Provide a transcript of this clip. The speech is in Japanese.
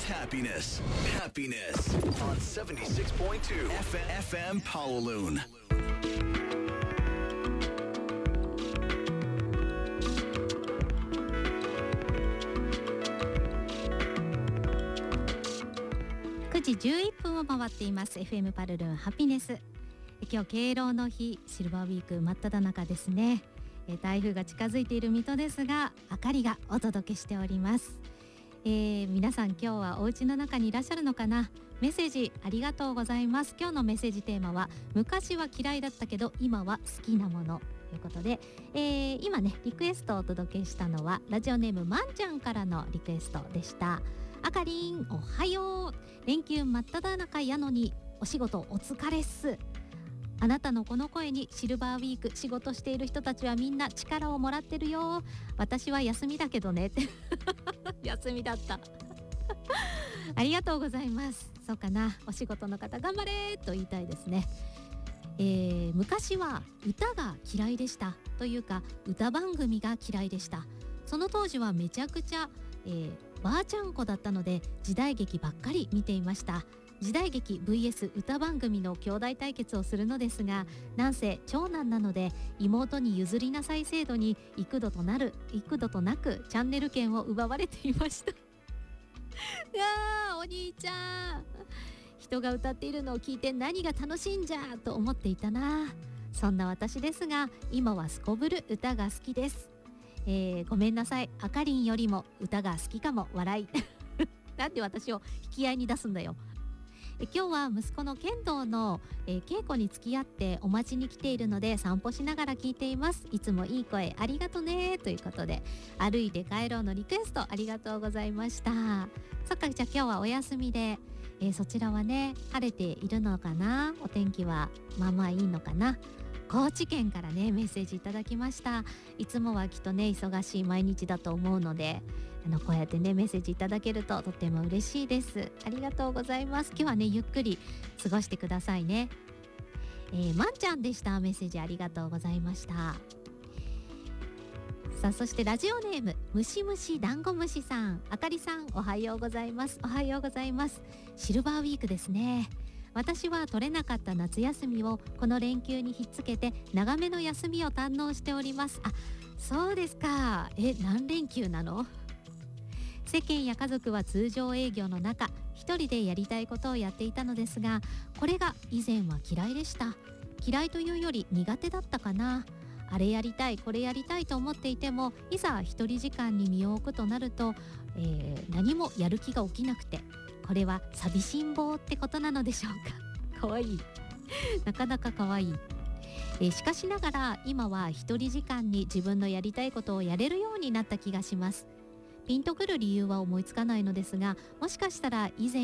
Happiness on 76.2 FM Pawaloon。 9時11分を回っています。 FM パルルーンハピネス。今日敬老の日、シルバーウィーク真っ只中ですね。台風が近づいている水戸ですが、明かりがお届けしております。皆さん今日はお家の中にいらっしゃるのかな。メッセージありがとうございます。今日のメッセージテーマは、昔は嫌いだったけど今は好きなものということで、今ねリクエストをお届けしたのはラジオネームまんちゃんからのリクエストでした。あかりんおはよう。連休真っ只中やのにお仕事お疲れっす。あなたのこの声にシルバーウィーク仕事している人たちはみんな力をもらってるよ。私は休みだけどね休みだったありがとうございます。そうかな、お仕事の方頑張れと言いたいですね。昔は歌が嫌いでしたというか、歌番組が嫌いでした。その当時はめちゃくちゃ、ばあちゃん子だったので時代劇ばっかり見ていました。時代劇 vs 歌番組の兄弟対決をするのですが、なんせ長男なので妹に譲りなさい制度に幾度となくチャンネル権を奪われていましたお兄ちゃん、人が歌っているのを聞いて何が楽しいんじゃと思っていたな。そんな私ですが、今はすこぶる歌が好きです。ごめんなさい、あかりんよりも歌が好きかも笑いなんで私を引き合いに出すんだよ。今日は息子の剣道の、稽古に付き合ってお待ちに来ているので散歩しながら聞いています。いつもいい声ありがとねということで、歩いて帰ろうのリクエストありがとうございました。そっか、じゃあ今日はお休みで、そちらはね晴れているのかな。お天気はまあまあいいのかな。高知県からねメッセージいただきました。いつもはきっとね忙しい毎日だと思うので、こうやってねメッセージいただけるととっても嬉しいです。ありがとうございます。今日はねゆっくり過ごしてくださいね。まんちゃんでした。メッセージありがとうございました。さあ、そしてラジオネームムシムシダンゴムシさん、あかりさんおはようございます。おはようございます。シルバーウィークですね。私は取れなかった夏休みをこの連休にひっつけて長めの休みを堪能しております。あ、そうですか。何連休なの？世間や家族は通常営業の中、一人でやりたいことをやっていたのですが、これが以前は嫌いでした。嫌いというより苦手だったかな。あれやりたいこれやりたいと思っていても、いざ一人時間に身を置くとなると、何もやる気が起きなくて、これは寂しん坊ってことなのでしょうか。かわいいなかなかかわいい。しかしながら今は一人時間に自分のやりたいことをやれるようになった気がします。ピンとくる理由は思いつかないのですが、もしかしたら以前